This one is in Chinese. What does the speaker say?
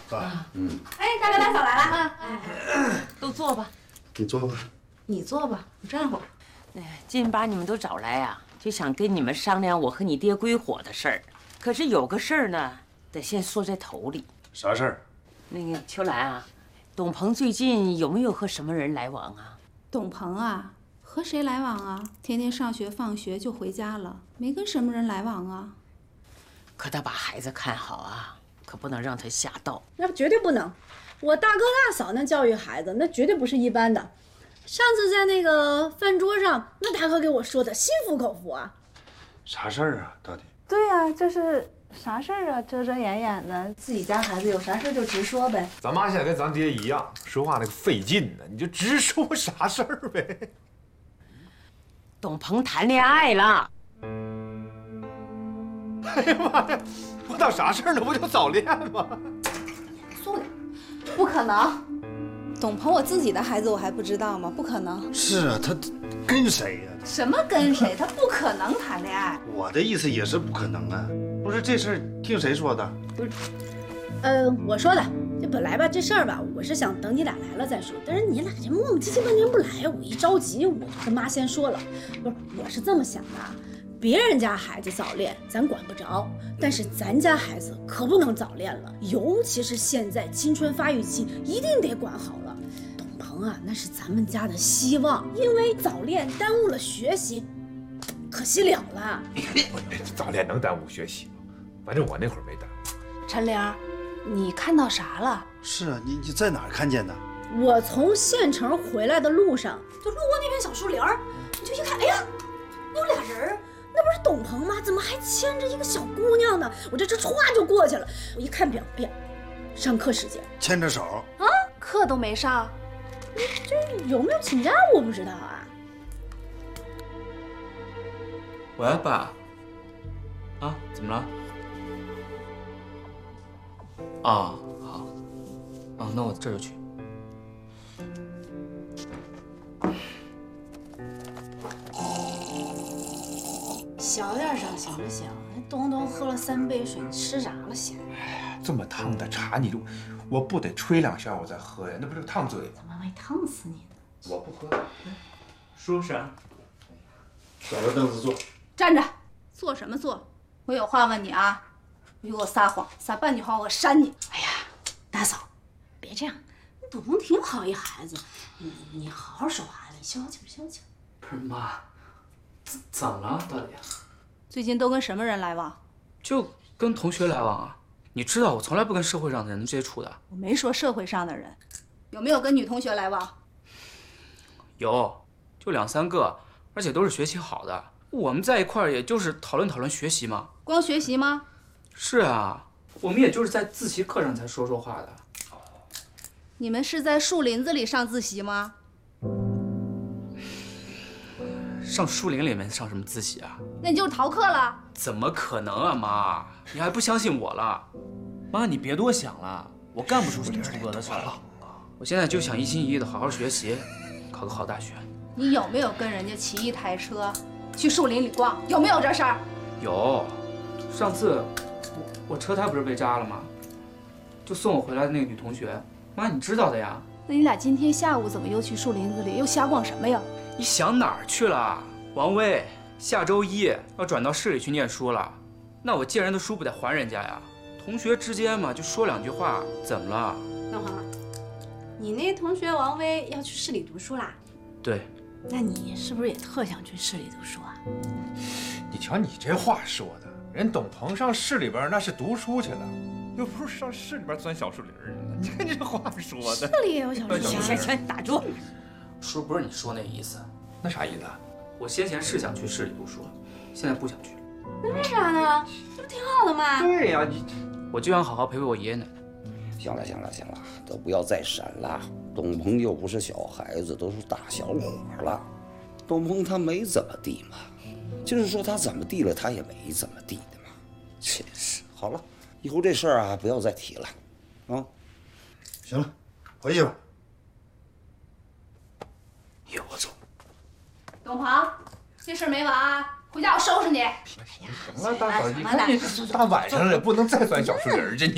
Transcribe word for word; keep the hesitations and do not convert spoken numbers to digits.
爸，嗯。 哎，大哥大嫂来了啊！ 哎，都坐吧。 你坐吧。 你坐吧，我站会儿。 哎，今把你们都找来呀、啊，就想跟你们商量我和你爹归伙的事儿。可是有个事儿呢，得先说在头里。 啥事儿？ 那个秋兰啊，董鹏最近有没有和什么人来往啊？ 董鹏啊，和谁来往啊？天天上学放学就回家了，没跟什么人来往啊。 可他把孩子看好啊，可不能让他瞎倒。 那绝对不能。我大哥大嫂那教育孩子，那绝对不是一般的。上次在那个饭桌上，那大哥给我说的心服口服啊。 啥事儿啊？到底？ 对呀、啊，这是啥事儿啊？遮遮掩掩的，自己家孩子有啥事就直说呗。 咱妈现在跟咱爹一样，说话那个费劲呢，你就直说啥事儿呗。 董鹏谈恋爱了。 哎呀妈呀，我当啥事儿呢？不就早恋吗？ 严肃点，不可能。董鹏我自己的孩子我还不知道吗？不可能。 是啊，他跟谁呀、啊？ 什么跟谁？他不可能谈恋爱。 我的意思也是不可能啊。不是这事儿听谁说的？ 不是，呃，我说的。这本来吧，这事儿吧，我是想等你俩来了再说。但是你俩这磨磨唧唧半天不来，我一着急，我就跟妈先说了。不是，我是这么想的。别人家孩子早恋，咱管不着，但是咱家孩子可不能早恋了，尤其是现在青春发育期，一定得管好了。董鹏啊，那是咱们家的希望，因为早恋耽误了学习，可惜了了。 早恋能耽误学习吗？反正我那会儿没耽误。 陈玲，你看到啥了？ 是啊，你你在哪儿看见的？ 我从县城回来的路上，就路过那片小树林儿，就一看，哎呀，有俩人儿。那不是董鹏吗？怎么还牵着一个小姑娘呢？我这这歘就过去了。我一看表，表，上课时间， 牵着手啊，课都没上。 这有没有请假我不知道啊。 喂，爸。啊，怎么了？啊，好。啊，那我这就去。 小点声行不行？东东喝了三杯水，你吃啥了先？ 哎呀，这么烫的茶，你就我不得吹两下我再喝呀？那不是烫嘴？ 怎么没烫死你呢？ 我不喝。 说啥？ 找个凳子坐。 站着。坐什么坐？我有话问你啊！别给我撒谎，撒半句话我扇你！哎呀，大嫂，别这样，董鹏挺好一孩子，你你好好守孩子，消消气，消消气。 不是妈。怎么了？到底？ 最近都跟什么人来往？ 就跟同学来往啊！你知道我从来不跟社会上的人接触的。 我没说社会上的人，有没有跟女同学来往？ 有，就两三个，而且都是学习好的。我们在一块儿也就是讨论讨论学习嘛。 光学习吗？ 是啊，我们也就是在自习课上才说说话的。 你们是在树林子里上自习吗？ 上树林里面上什么自习啊？ 那你就是逃课了？ 怎么可能啊，妈！你还不相信我了？妈，你别多想了，我干不出什么出格的事儿。我现在就想一心一意的好好学习，考个好大学。 你有没有跟人家骑一台车去树林里逛？有没有这事儿？ 有，上次我我车胎不是被扎了吗？就送我回来的那个女同学，妈你知道的呀。 那你俩今天下午怎么又去树林子里又瞎逛什么呀？ 你想哪儿去了？王威，下周一要转到市里去念书了，那我借人的书不得还人家呀？同学之间嘛，就说两句话，怎么了？ 邓鹏，你那同学王威要去市里读书啦？ 对。 那你是不是也特想去市里读书啊？ 你瞧你这话说的，人董鹏上市里边那是读书去了，又不是上市里边钻小树林去了。你看这话说的。 市里也有小树林。 行行行，打住。 叔不是你说那意思。 那啥意思？ 我先前是想去市里读书，现在不想去了。 那为啥呢？这不挺好的吗？ 对呀，你我就想好好陪陪我爷爷奶奶。 行了行了行了，都不要再闪了。董鹏又不是小孩子，都是大小伙了。董鹏他没怎么地嘛，就是说他怎么地了，他也没怎么地的嘛。真是，好了，以后这事儿啊不要再提了，啊。 行了，回去吧。 有我走。 董鹏，这事儿没完啊！回家我收拾你。 行了，大嫂，你看你大晚上了，不能再钻小树林去。你。